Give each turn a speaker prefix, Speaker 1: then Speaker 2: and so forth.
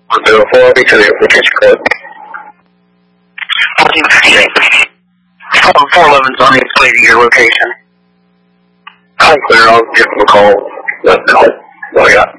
Speaker 1: 04, be to the application code.
Speaker 2: 411's on its way to your location.
Speaker 1: I'm clear, I'll give them a call. That's all I got.